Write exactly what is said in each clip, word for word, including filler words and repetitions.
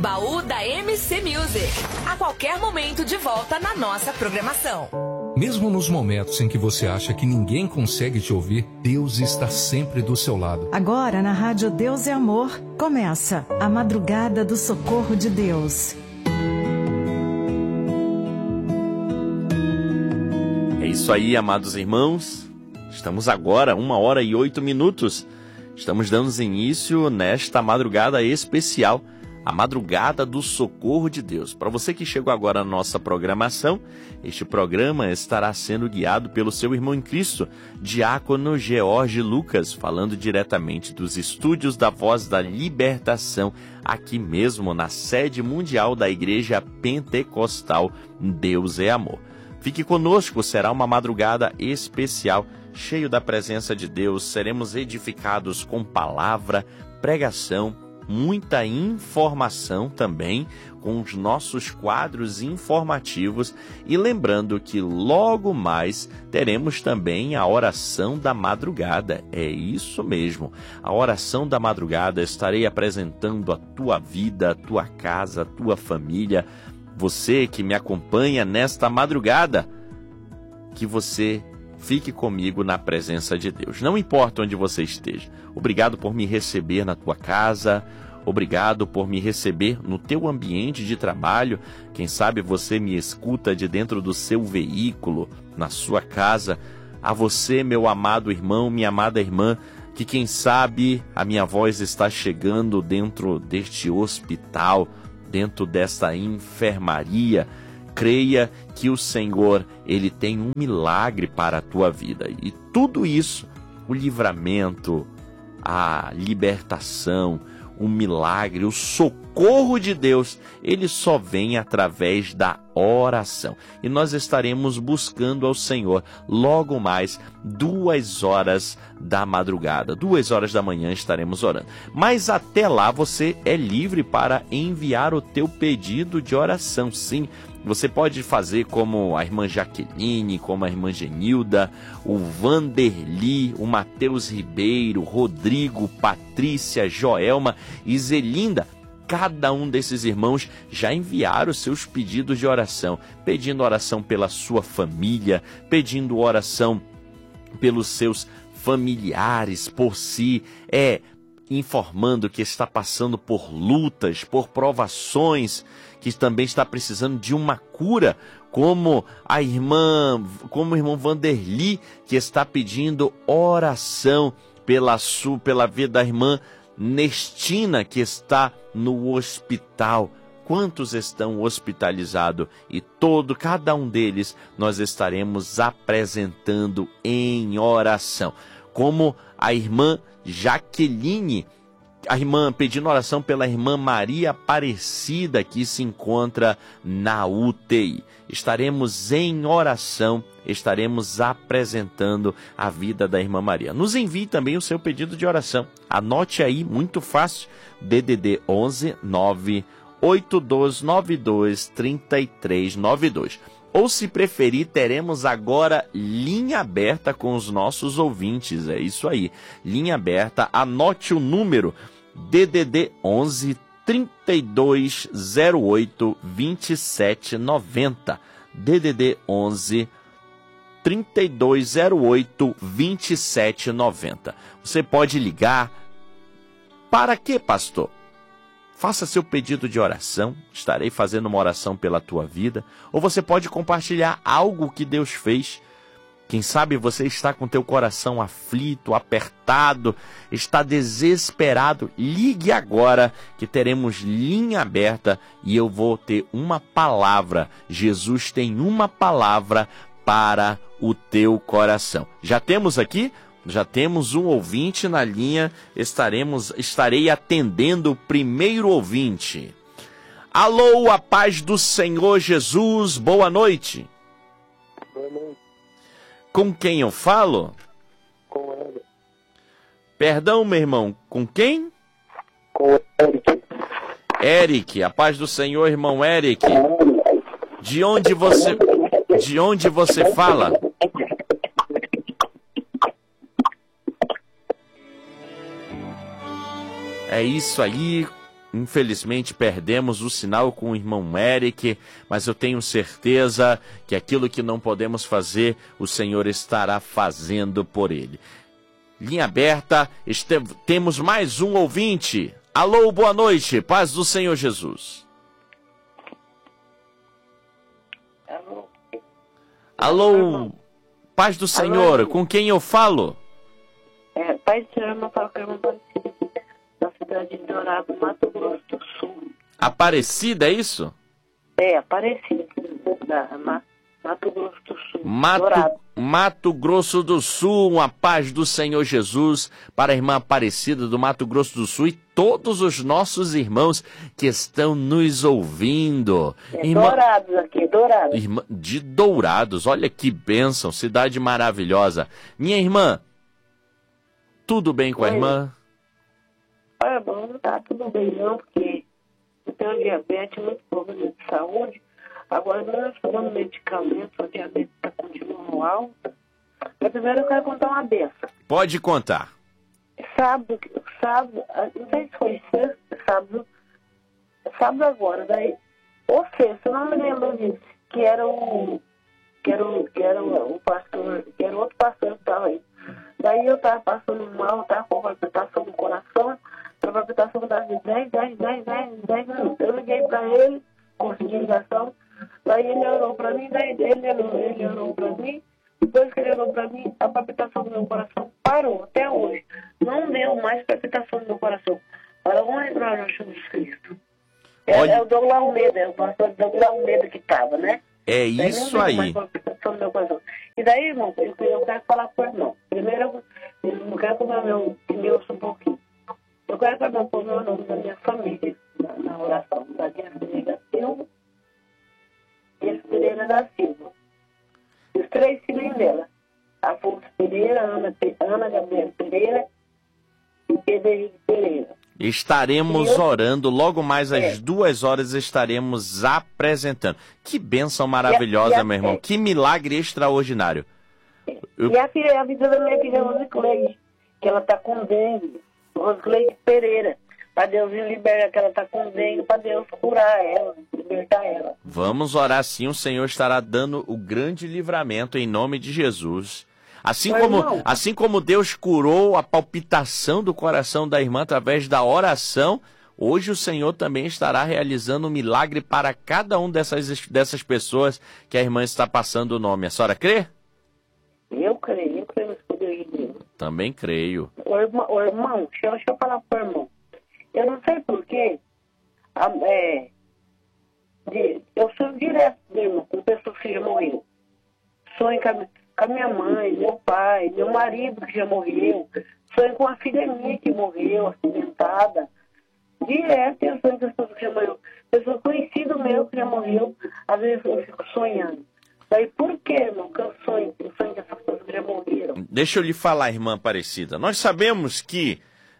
Baú da M C Music. A qualquer momento de volta na nossa programação. Mesmo nos momentos em que você acha que ninguém consegue te ouvir, Deus está sempre do seu lado. Agora na Rádio Deus é Amor, começa a Madrugada do Socorro de Deus. É isso aí, amados irmãos. Estamos agora, uma hora e oito minutos. Estamos dando início nesta madrugada especial, a Madrugada do Socorro de Deus. Para você que chegou agora na nossa programação, este programa estará sendo guiado pelo seu irmão em Cristo, Diácono George Lucas, falando diretamente dos estúdios da Voz da Libertação, aqui mesmo na sede mundial da Igreja Pentecostal Deus é Amor. Fique conosco, será uma madrugada especial, cheio da presença de Deus. Seremos edificados com palavra, pregação, muita informação também, com os nossos quadros informativos. E lembrando que logo mais teremos também a oração da madrugada. É isso mesmo, a oração da madrugada. Estarei apresentando a tua vida, a tua casa, a tua família. Você que me acompanha nesta madrugada, que você fique comigo na presença de Deus. Não importa onde você esteja. Obrigado por me receber na tua casa. Obrigado por me receber no teu ambiente de trabalho. Quem sabe você me escuta de dentro do seu veículo, na sua casa. A você, meu amado irmão, minha amada irmã, que quem sabe a minha voz está chegando dentro deste hospital, dentro desta enfermaria. Creia que o Senhor, Ele tem um milagre para a tua vida. E tudo isso, o livramento, a libertação, o milagre, o socorro de Deus, ele só vem através da oração. E nós estaremos buscando ao Senhor logo mais, duas horas da madrugada, duas horas da manhã estaremos orando. Mas até lá você é livre para enviar o teu pedido de oração, sim. Você pode fazer como a irmã Jaqueline, como a irmã Genilda, o Vanderli, o Mateus Ribeiro, Rodrigo, Patrícia, Joelma e Zelinda. Cada um desses irmãos já enviaram os seus pedidos de oração, pedindo oração pela sua família, pedindo oração pelos seus familiares, por si, é informando que está passando por lutas, por provações, que também está precisando de uma cura, como a irmã, como o irmão Vanderli, que está pedindo oração pela sua, pela vida da irmã Nestina, que está no hospital. Quantos estão hospitalizados? E todo, cada um deles, nós estaremos apresentando em oração. Como a irmã Jaqueline, a irmã pedindo oração pela irmã Maria Aparecida, que se encontra na U T I. Estaremos em oração, estaremos apresentando a vida da irmã Maria. Nos envie também o seu pedido de oração. Anote aí, muito fácil, D D D onze nove oito dois nove dois três três nove dois. Ou, se preferir, teremos agora linha aberta com os nossos ouvintes. É isso aí, linha aberta. Anote o número D D D onze trinta e dois zero oito vinte e sete noventa. D D D onze trinta e dois zero oito vinte e sete noventa. Você pode ligar. Para quê, pastor? Faça seu pedido de oração, estarei fazendo uma oração pela tua vida. Ou você pode compartilhar algo que Deus fez. Quem sabe você está com teu coração aflito, apertado, está desesperado. Ligue agora que teremos linha aberta e eu vou ter uma palavra. Jesus tem uma palavra para o teu coração. Já temos aqui? Já temos um ouvinte na linha, estaremos, estarei atendendo o primeiro ouvinte. Alô, a paz do Senhor Jesus, boa noite. Boa noite. Com quem eu falo? Com ele. Perdão, meu irmão, com quem? Com Eric. Eric, a paz do Senhor, irmão Eric. De onde você, de onde você fala? É isso aí, infelizmente perdemos o sinal com o irmão Eric, mas eu tenho certeza que aquilo que não podemos fazer, o Senhor estará fazendo por ele. Linha aberta, este... temos mais um ouvinte. Alô, boa noite, paz do Senhor Jesus. Alô? Alô, paz do Senhor, Alô? com quem eu falo? É, pai do Senhor, eu falo que eu não participo da cidade de Dourado, Mato Grosso do Sul. Aparecida, é isso? É, Aparecida, da Ma- Mato Grosso do Sul. Mato, Dourado. Mato Grosso do Sul, a paz do Senhor Jesus para a irmã Aparecida do Mato Grosso do Sul e todos os nossos irmãos que estão nos ouvindo. É Irmã... Dourados aqui, Dourados. Irmã de Dourados, olha que bênção, cidade maravilhosa. Minha irmã, tudo bem com a Oi. irmã? Olha, bom, não tá tudo bem não, porque eu tenho diabetes, muito problema de saúde. Agora nós estamos tomando medicamento, o diabetes está continuando alta. Mas primeiro eu quero contar uma benção. Pode contar. Sábado, sábado, não sei se foi sexta, sábado, sábado agora, daí, ou sexta, eu não me lembro disso, que era o, que era o, que era o, o pastor, que era outro pastor que estava aí. Daí eu estava passando mal, estava com palpitação no coração, a palpitação das dez, dez, dez, dez, dez minutos. Eu liguei para ele, consegui ligação, daí ele orou para mim, daí ele orou, ele orou para mim, depois que ele orou para mim, a palpitação do meu coração parou, até hoje. Não deu mais palpitação no meu coração. Para onde entrar no Jesus Cristo? É, Olha... é o Douglas Almeida, é o pastor Douglas Almeida que estava, né? É Daí isso não deu aí. mais palpitação no meu coração. E daí, irmão, eu, eu quero falar com o irmão. Primeiro, eu não quero que o meu me ouça um pouquinho. Eu quero que o irmão ponha o nome da minha família na, na oração. Da Dias Pereira da Silva, Dias Pereira da Silva. Os três filhos dela. Afonso Pereira, Ana, Ana Gabriela Pereira e Pedro Henrique Pereira. Estaremos Eu... orando, logo mais às É. duas horas estaremos apresentando. Que bênção maravilhosa, E a- e a- meu irmão. é. Que milagre extraordinário. Eu- E a, filha, a vida da minha filha Rosicleide, que ela está com dengue. Rosicleide Pereira. Para Deus liberar, que ela está com dengue, para Deus curar ela, libertar ela. Vamos orar sim, o Senhor estará dando o grande livramento em nome de Jesus. Assim Meu como, irmão. assim como Deus curou a palpitação do coração da irmã através da oração, hoje o Senhor também estará realizando um milagre para cada um dessas, dessas pessoas que a irmã está passando o nome. A senhora crê? Eu creio, eu creio nos poderes de Deus. Também creio. Ô irmão, ô, irmão deixa, eu- deixa eu falar pro irmão. Eu não sei porquê, a, é, de, eu sonho direto, meu irmão, com pessoas que já morreram. Sonho com a, com a minha mãe, meu pai, meu marido que já morreu. Sonho com a filha minha que morreu, acidentada. Direto eu sonho com pessoas que já morreram. Pessoas conhecidas meu que já morreu, às vezes eu fico sonhando. Daí por que, irmão, que eu sonho, eu sonho com essas pessoas que já morreram? Deixa eu lhe falar, irmã Aparecida. Nós sabemos que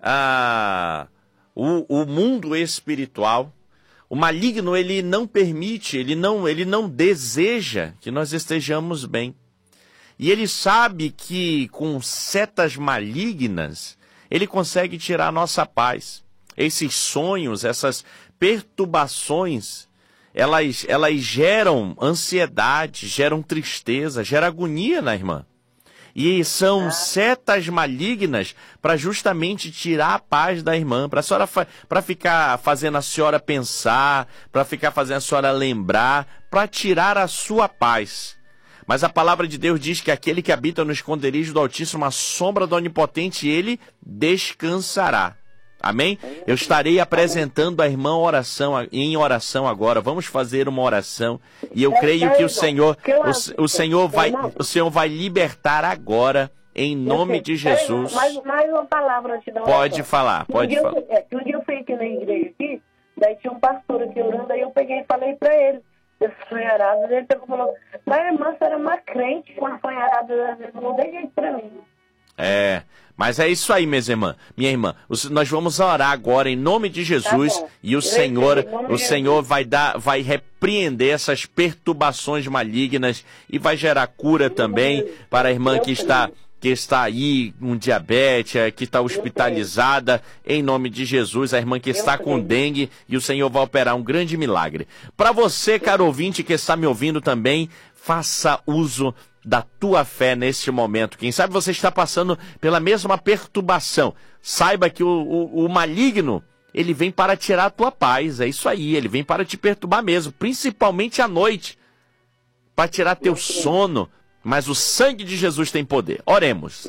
ah, o, o mundo espiritual, o maligno, ele não permite, ele não, ele não deseja que nós estejamos bem. E ele sabe que com setas malignas, ele consegue tirar a nossa paz. Esses sonhos, essas perturbações, elas, elas geram ansiedade, geram tristeza, geram agonia na irmã. E são ah. setas malignas para justamente tirar a paz da irmã, para senhora para ficar fazendo a senhora pensar, para ficar fazendo a senhora lembrar, para tirar a sua paz. Mas a palavra de Deus diz que aquele que habita no esconderijo do Altíssimo, a sombra do Onipotente, ele descansará. Amém? Eu estarei apresentando a irmã oração, em oração agora. Vamos fazer uma oração. E eu creio que o Senhor, o, o Senhor vai, o Senhor vai libertar agora, em nome de Jesus. Mais, mais uma palavra antes da Pode falar, pode um falar. Dia, é, um dia eu fui aqui na igreja aqui, daí tinha um pastor aqui orando, aí eu peguei e falei pra ele, desse sonharado, ele pegou e falou, mas irmã, você era uma crente, quando sonharado, não dei jeito pra mim. É, mas é isso aí, minha irmã. Minha irmã, nós vamos orar agora em nome de Jesus, tá, e o Senhor, o Senhor vai dar, vai repreender essas perturbações malignas e vai gerar cura também para a irmã que está que está aí com diabetes, que está hospitalizada, em nome de Jesus, a irmã que está com dengue, e o Senhor vai operar um grande milagre. Para você, caro ouvinte, que está me ouvindo também, faça uso da tua fé neste momento. Quem sabe você está passando pela mesma perturbação. Saiba que o, o, o maligno, ele vem para tirar a tua paz, é isso aí, ele vem para te perturbar mesmo, principalmente à noite, para tirar teu sono. Mas o sangue de Jesus tem poder. Oremos.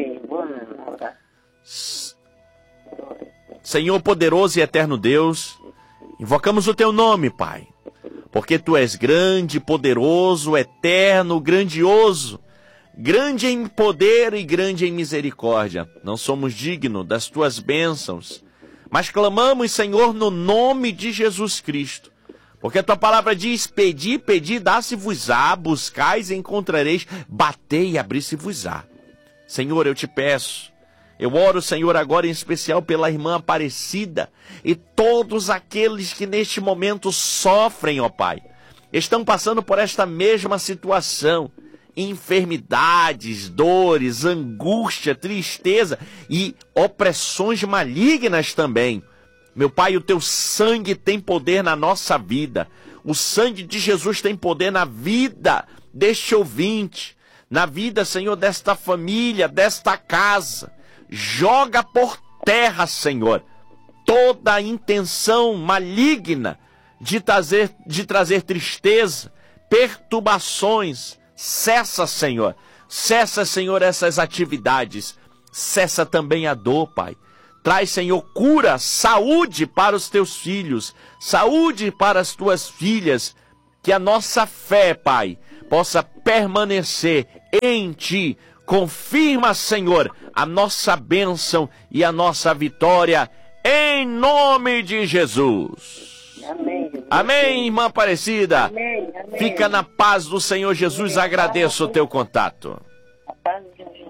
Senhor poderoso e eterno Deus, invocamos o teu nome, Pai, porque tu és grande, poderoso, eterno, grandioso, grande em poder e grande em misericórdia. Não somos dignos das tuas bênçãos, mas clamamos, Senhor, no nome de Jesus Cristo. Porque a tua palavra diz, pedi, pedi, dá-se-vos-á, buscais e encontrareis, batei e abri-se-vos-á. Senhor, eu te peço, eu oro, Senhor, agora em especial pela irmã Aparecida e todos aqueles que neste momento sofrem, ó Pai, estão passando por esta mesma situação, enfermidades, dores, angústia, tristeza e opressões malignas também. Meu Pai, o teu sangue tem poder na nossa vida. O sangue de Jesus tem poder na vida deste ouvinte, na vida, Senhor, desta família, desta casa. Joga por terra, Senhor, toda a intenção maligna de trazer, de trazer tristeza, perturbações. Cessa, Senhor. Cessa, Senhor, essas atividades. Cessa também a dor, Pai. Traz, Senhor, cura, saúde para os teus filhos, saúde para as tuas filhas, que a nossa fé, Pai, possa permanecer em Ti. Confirma, Senhor, a nossa bênção e a nossa vitória, em nome de Jesus. Amém. Amém, irmã Aparecida. Amém, amém. Fica na paz do Senhor Jesus, agradeço o teu contato. A paz de Jesus.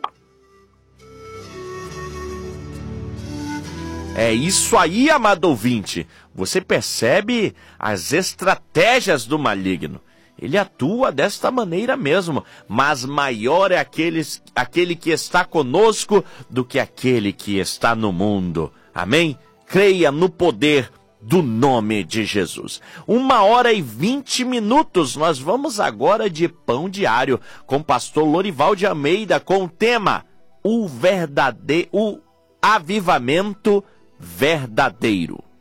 É isso aí, amado ouvinte. Você percebe as estratégias do maligno. Ele atua desta maneira mesmo. Mas maior é aqueles, aquele que está conosco do que aquele que está no mundo. Amém? Creia no poder do nome de Jesus. Uma hora e vinte minutos. Nós vamos agora de Pão Diário com o pastor Lorival de Almeida com o tema O verdadeiro, o avivamento verdadeiro.